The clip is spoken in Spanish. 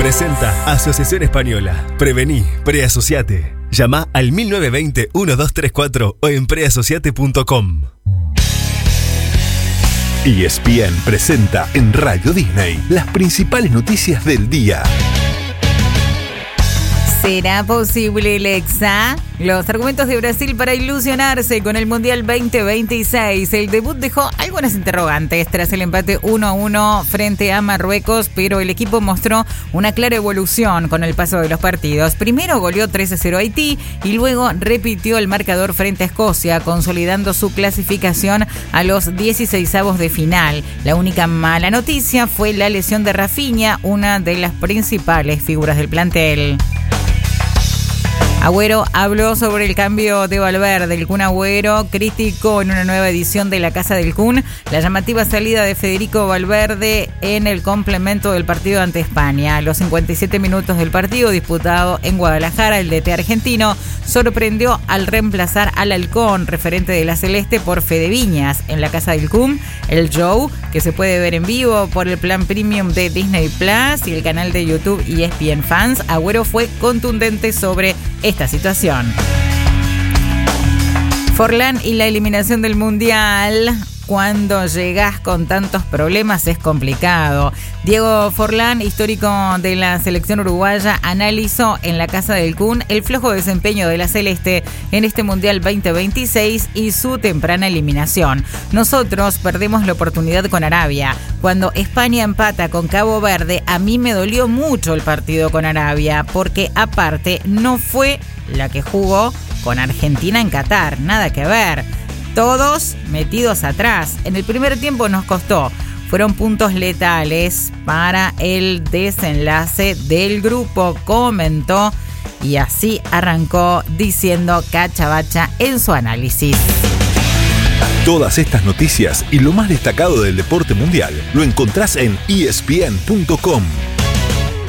Presenta Asociación Española. Prevení, preasociate. Llama al 1920-1234 o en preasociate.com. ESPN presenta en Radio Disney las principales noticias del día. ¿Será posible, Lexa? Los argumentos de Brasil para ilusionarse con el Mundial 2026. El debut dejó algunas interrogantes tras el empate 1-1 frente a Marruecos, pero el equipo mostró una clara evolución con el paso de los partidos. Primero goleó 3-0 a Haití y luego repitió el marcador frente a Escocia, consolidando su clasificación a los 16avos de final. La única mala noticia fue la lesión de Rafinha, una de las principales figuras del plantel. Agüero habló sobre el cambio de Valverde. El Kun Agüero criticó en una nueva edición de La Casa del Kun la llamativa salida de Federico Valverde en el complemento del partido ante España. A los 57 minutos del partido disputado en Guadalajara, el DT argentino sorprendió al reemplazar al Halcón, referente de la Celeste, por Fede Viñas. En La Casa del Kun, el show, que se puede ver en vivo por el plan premium de Disney Plus y el canal de YouTube ESPN Fans, Agüero fue contundente sobre esta situación. Forlán y la eliminación del Mundial. Cuando llegas con tantos problemas es complicado. Diego Forlán, histórico de la selección uruguaya, analizó en La Casa del Kun el flojo desempeño de la Celeste en este Mundial 2026 y su temprana eliminación. Nosotros perdemos la oportunidad con Arabia. Cuando España empata con Cabo Verde, a mí me dolió mucho el partido con Arabia, porque aparte no fue la que jugó con Argentina en Qatar, nada que ver. Todos metidos atrás. En el primer tiempo nos costó. Fueron puntos letales para el desenlace del grupo, comentó, y así arrancó diciendo Cachabacha en su análisis. Todas estas noticias y lo más destacado del deporte mundial lo encontrás en ESPN.com.